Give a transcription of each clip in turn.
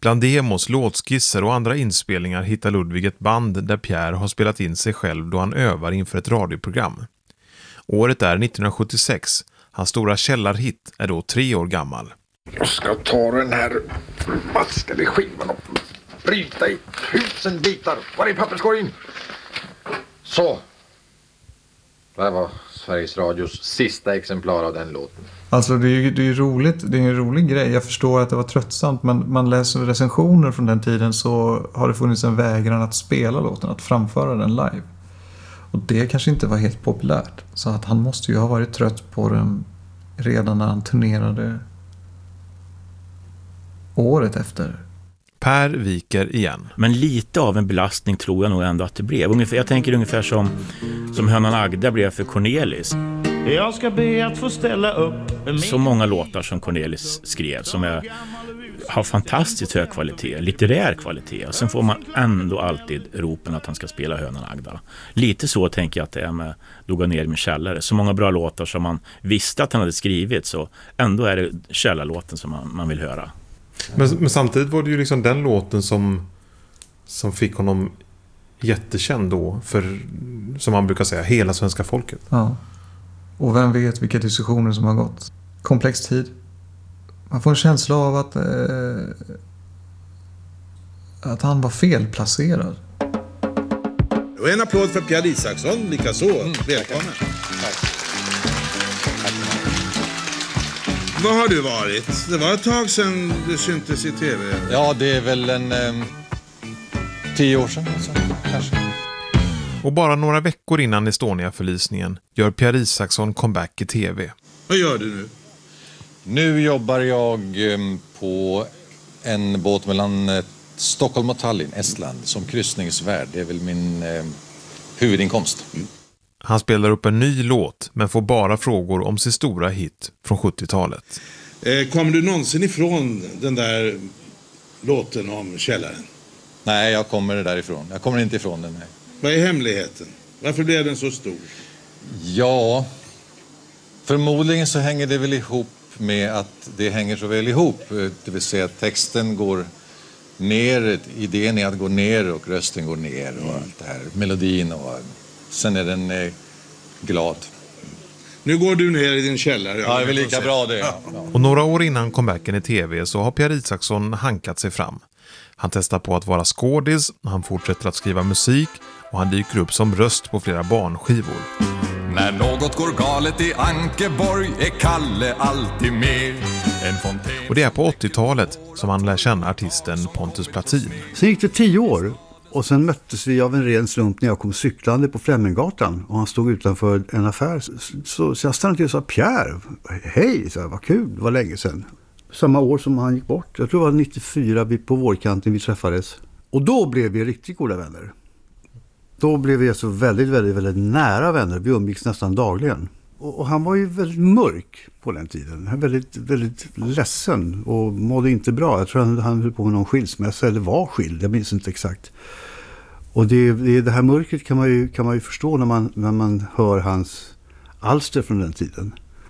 Bland demos, låtskisser och andra inspelningar hittar Ludvig ett band där Pierre har spelat in sig själv då han övar inför ett radioprogram. Året är 1976. Hans stora källarhit är då 3 år gammal. Jag ska ta den här maskade skivan och bryta i 1000 bitar. Var är papperskorgen? Så. Det här var Sveriges Radios sista exemplar av den låten. Alltså det är ju roligt, det är en rolig grej. Jag förstår att det var tröttsamt, men man läser recensioner från den tiden så har det funnits en vägran att spela låten, att framföra den live. Och det kanske inte var helt populärt. Så att han måste ju ha varit trött på den redan när han turnerade året efter. Per viker igen. Men lite av en belastning tror jag nog ändå att det blev. Jag tänker ungefär som Hönan Agda blev för Cornelis. Jag ska be att få ställa upp. Så många låtar som Cornelis skrev som har fantastiskt hög kvalitet, litterär kvalitet. Och sen får man ändå alltid ropen att han ska spela Hönan Agda. Lite så tänker jag att det är med Låga ner i min källare. Så många bra låtar som man visste att han hade skrivit, så ändå är det källarlåten som man vill höra. Men samtidigt var det ju liksom den låten som fick honom jättekänd då för, som man brukar säga, hela svenska folket. Ja. Och vem vet vilka diskussioner som har gått. Komplex tid. Man får en känsla av att han var felplacerad. Och en applåd för Pierre Isaksson, likaså. Välkommen. Var har du varit? Det var ett tag sedan du syntes i tv. Ja, det är väl en 10 år sedan alltså, kanske. Och bara några veckor innan Estonia-förlisningen gör Pierre Isaksson comeback i tv. Vad gör du nu? Nu jobbar jag på en båt mellan Stockholm och Tallinn, Estland, som kryssningsvärd. Det är väl min huvudinkomst. Han spelar upp en ny låt men får bara frågor om sin stora hit från 70-talet. Kommer du någonsin ifrån den där låten om källaren? Nej, jag kommer därifrån. Jag kommer inte ifrån den. Nej. Vad är hemligheten? Varför blev den så stor? Ja, förmodligen så hänger det väl ihop med att det hänger så väl ihop. Det vill säga att texten går ner, idén är att gå ner och rösten går ner och allt det här. Melodin och sen är den glad. Nu går du ner i din källare. Ja, det är väl lika bra det. Ja. Och några år innan comebacken i tv så har Pierre Isaksson hankat sig fram. Han testar på att vara skådis, han fortsätter att skriva musik och han dyker upp som röst på flera barnskivor. När något går galet i Ankeborg är Kalle alltid med. Och det är på 80-talet som han lär känna artisten Pontus Platin. Sen gick det 10 år och sen möttes vi av en ren slump när jag kom cyklande på Fleminggatan och han stod utanför en affär. Så jag stannade till och sa: Pierre, hej, så här, vad kul, det var länge sedan. Samma år som han gick bort, jag tror det var 94 på vårkanten vi träffades. Och då blev vi riktigt goda vänner. Då blev vi så väldigt, väldigt, väldigt nära vänner. Vi umgicks nästan dagligen. Och han var ju väldigt mörk på den tiden. Han var väldigt, väldigt ledsen och mådde inte bra. Jag tror han höll på med någon skilsmässa eller var skild. Jag minns inte exakt. Och det här mörkret kan man ju förstå när man hör hans alster från den tiden.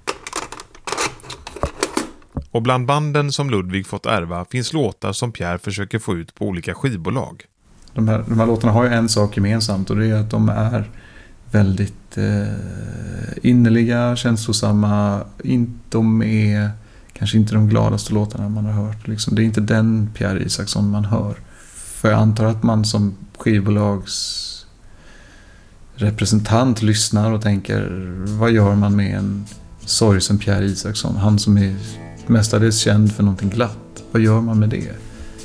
Och bland banden som Ludvig fått ärva finns låtar som Pierre försöker få ut på olika skivbolag. De här låtarna har ju en sak gemensamt och det är att de är väldigt innerliga, känslosamma. De är kanske inte de gladaste låtarna man har hört. Liksom. Det är inte den Pierre Isaksson man hör. För jag antar att man som skivbolags representant lyssnar och tänker, vad gör man med en sorgsen Pierre Isaksson? Han som är mestadels känd för någonting glatt. Vad gör man med det?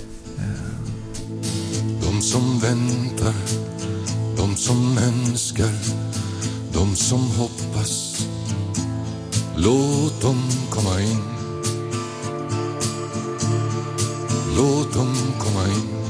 De som väntar, de som önskar, de som hoppas, låt dem komma in. Låt dem komma in.